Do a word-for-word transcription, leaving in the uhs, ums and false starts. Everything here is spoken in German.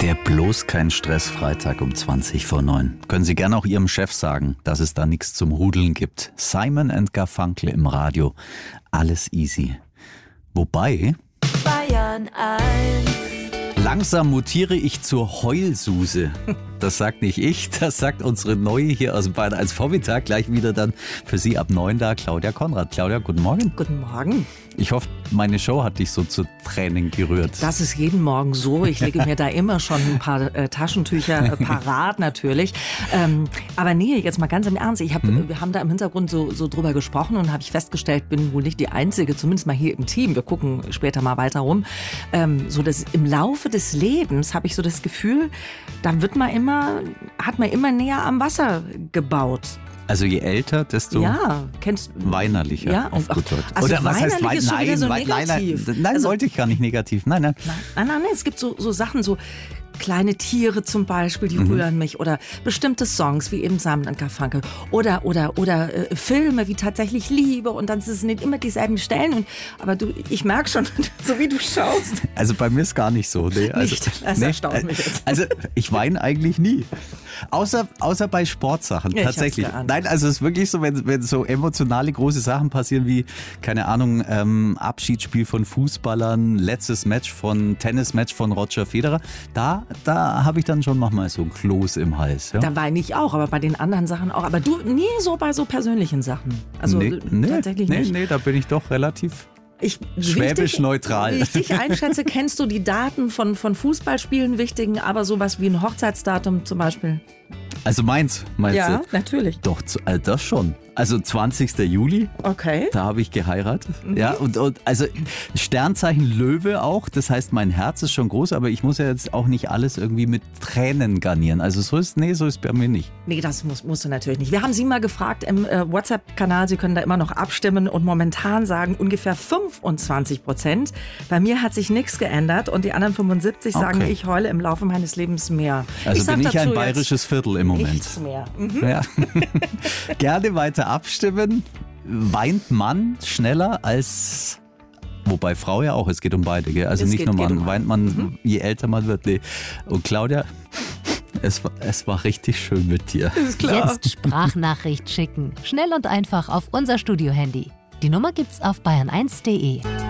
wäre bloß kein Stressfreitag um zwanzig vor neun. Können Sie gerne auch Ihrem Chef sagen, dass es da nichts zum Rudeln gibt. Simon and Garfunkel im Radio. Alles easy. Wobei... Bayern eins. Langsam mutiere ich zur Heulsuse. Das sagt nicht ich, das sagt unsere Neue hier aus dem Bayern eins Vormittag. Gleich wieder dann für Sie ab neun da, Claudia Konrad. Claudia, guten Morgen. Guten Morgen. Ich hoffe, meine Show hat dich so zu Tränen gerührt. Das ist jeden Morgen so. Ich lege mir da immer schon ein paar äh, Taschentücher äh, parat natürlich. Ähm, aber nee, jetzt mal ganz im Ernst. Ich hab, mhm. Wir haben da im Hintergrund so, so drüber gesprochen und habe ich festgestellt, bin wohl nicht die Einzige, zumindest mal hier im Team. Wir gucken später mal weiter rum. Ähm, so dass im Laufe des Lebens habe ich so das Gefühl, da wird man immer, hat man immer näher am Wasser gebaut. Also je älter, desto ja, kennst, weinerlicher. Ja, auf gut Deutsch. Also Oder was heißt weinerlich ist schon wieder so nein, negativ. Nein, nein, also, wollte ich gar nicht negativ. Nein, nein. Nein, nein, nein, nein. Es gibt so, so Sachen, so kleine Tiere zum Beispiel, die Mhm. rühren mich. Oder bestimmte Songs, wie eben Simon and Garfunkel. Oder, oder, oder äh, Filme wie tatsächlich Liebe. Und dann sind es nicht immer dieselben Stellen. Und, aber du, ich merke schon, so wie du schaust. Also bei mir ist gar nicht so. Nee, also, Nicht? Das nee, erstaunt mich jetzt. Also ich weine eigentlich nie. Außer, außer bei Sportsachen, Ja, ich tatsächlich. hab's geahnt. Nein, also es ist wirklich so, wenn, wenn so emotionale große Sachen passieren wie, keine Ahnung, ähm, Abschiedsspiel von Fußballern, letztes Match von, Tennismatch von Roger Federer, da, da habe ich dann schon manchmal so ein Kloß im Hals. Ja? Da weine ich auch, aber bei den anderen Sachen auch. Aber du nie so bei so persönlichen Sachen. Also nee, nee, tatsächlich nee, nicht. nee, da bin ich doch relativ... Ich, Schwäbisch wichtig, neutral. Wie ich dich einschätze, kennst du die Daten von, von Fußballspielen, wichtigen, aber sowas wie ein Hochzeitsdatum zum Beispiel? Also meins, meinst Ja, du? natürlich. Doch, zu- äh, das schon. Also zwanzigster Juli, Okay. da habe ich geheiratet. Mhm. Ja, und, und also Sternzeichen Löwe auch. Das heißt, mein Herz ist schon groß, aber ich muss ja jetzt auch nicht alles irgendwie mit Tränen garnieren. Also so ist, nee, so ist bei mir nicht. Nee, das muss, musst du natürlich nicht. Wir haben Sie mal gefragt im äh, WhatsApp-Kanal, Sie können da immer noch abstimmen und momentan sagen ungefähr fünfundzwanzig Prozent. Bei mir hat sich nichts geändert und die anderen fünfundsiebzig sagen, Okay. ich heule im Laufe meines Lebens mehr. Also sag bin ich dazu ein bayerisches Viertel im jetzt Moment. nichts mehr. Mhm. Ja. Gerne weiter abstimmen. Weint Mann schneller als... Wobei Frau ja auch, es geht um beide, gell? Also Es nicht geht- nur geht Mann, um weint man, je älter man wird. Nee. Und Claudia, es war, es war richtig schön mit dir. Ist klar. Jetzt Sprachnachricht schicken. Schnell und einfach auf unser Studio-Handy. Die Nummer gibt's auf bayern eins punkt de.